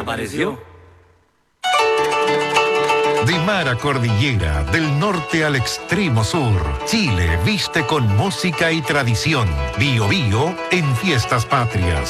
desapareció. De mar a cordillera, del norte al extremo sur, Chile viste con música y tradición. Bío Bío en Fiestas Patrias.